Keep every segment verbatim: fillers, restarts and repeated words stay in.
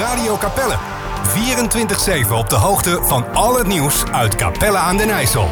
Radio Capelle. vierentwintig zeven op de hoogte van al het nieuws uit Capelle aan den IJssel.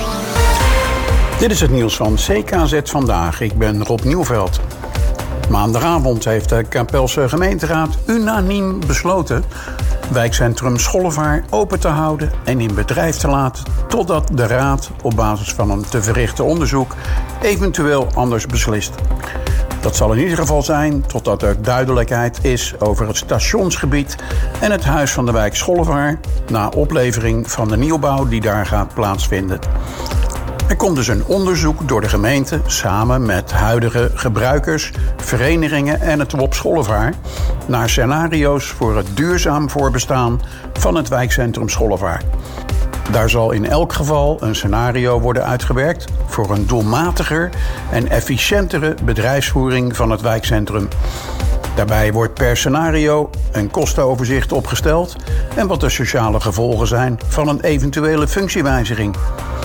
Dit is het nieuws van C K Z Vandaag. Ik ben Rob Nieuwveld. Maandagavond heeft de Capelse gemeenteraad unaniem besloten wijkcentrum Schollevaar open te houden en in bedrijf te laten totdat de raad op basis van een te verrichten onderzoek eventueel anders beslist. Dat zal in ieder geval zijn totdat er duidelijkheid is over het stationsgebied en het huis van de wijk Schollevaar na oplevering van de nieuwbouw die daar gaat plaatsvinden. Er komt dus een onderzoek door de gemeente samen met huidige gebruikers, verenigingen en het W O P Schollevaar naar scenario's voor het duurzaam voorbestaan van het wijkcentrum Schollevaar. Daar zal in elk geval een scenario worden uitgewerkt voor een doelmatiger en efficiëntere bedrijfsvoering van het wijkcentrum. Daarbij wordt per scenario een kostenoverzicht opgesteld en wat de sociale gevolgen zijn van een eventuele functiewijziging.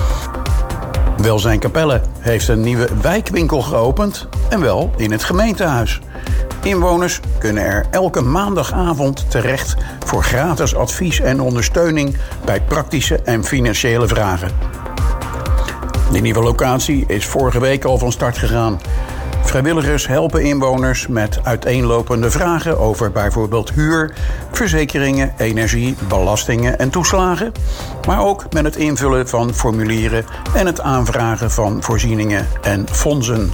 Welzijn Capelle heeft een nieuwe wijkwinkel geopend en wel in het gemeentehuis. Inwoners kunnen er elke maandagavond terecht voor gratis advies en ondersteuning bij praktische en financiële vragen. De nieuwe locatie is vorige week al van start gegaan. Vrijwilligers helpen inwoners met uiteenlopende vragen over bijvoorbeeld huur, verzekeringen, energie, belastingen en toeslagen, maar ook met het invullen van formulieren en het aanvragen van voorzieningen en fondsen.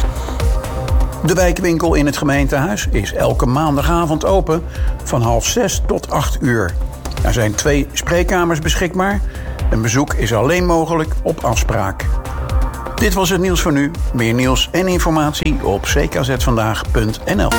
De wijkwinkel in het gemeentehuis is elke maandagavond open van half zes tot acht uur. Er zijn twee spreekkamers beschikbaar. Een bezoek is alleen mogelijk op afspraak. Dit was het nieuws voor nu. Meer nieuws en informatie op c k z vandaag punt n l.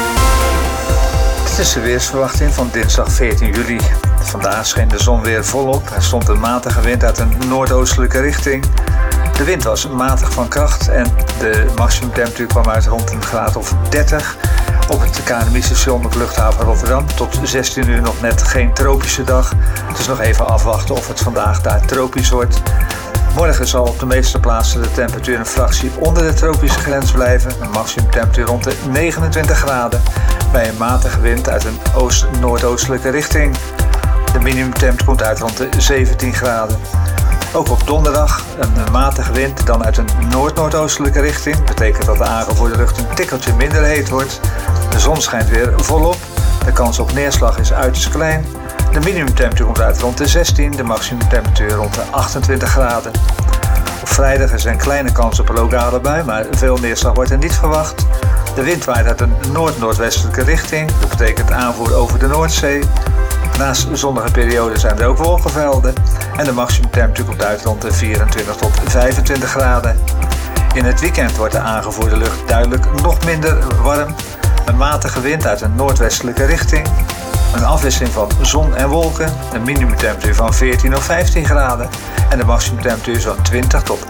Het is de weersverwachting van dinsdag veertien juli. Vandaag scheen de zon weer volop. Er stond een matige wind uit een noordoostelijke richting. De wind was matig van kracht en de maximumtemperatuur kwam uit rond een graad of dertig. Op het K N M I-station op luchthaven Rotterdam tot zestien uur nog net geen tropische dag. Dus nog even afwachten of het vandaag daar tropisch wordt. Morgen zal op de meeste plaatsen de temperatuur een fractie onder de tropische grens blijven. Een maximumtemperatuur rond de negenentwintig graden bij een matige wind uit een oost-noordoostelijke richting. De minimumtemperatuur komt uit rond de zeventien graden. Ook op donderdag een matige wind, dan uit een noord-noordoostelijke richting. Dat betekent dat de aangevoerde lucht een tikkeltje minder heet wordt. De zon schijnt weer volop. De kans op neerslag is uiterst klein. De minimumtemperatuur komt uit rond de zestien, de maximumtemperatuur rond de achtentwintig graden. Op vrijdag is er een kleine kans op een lokale bui, maar veel neerslag wordt er niet verwacht. De wind waait uit een noord-noordwestelijke richting. Dat betekent aanvoer over de Noordzee. Naast de zonnige periode zijn er ook wolkenvelden. En de maximumtemperatuur komt uit rond de vierentwintig tot vijfentwintig graden. In het weekend wordt de aangevoerde lucht duidelijk nog minder warm. Een matige wind uit een noordwestelijke richting. Een afwisseling van zon en wolken. Een minimumtemperatuur van veertien of vijftien graden. En de maximumtemperatuur zo'n twintig tot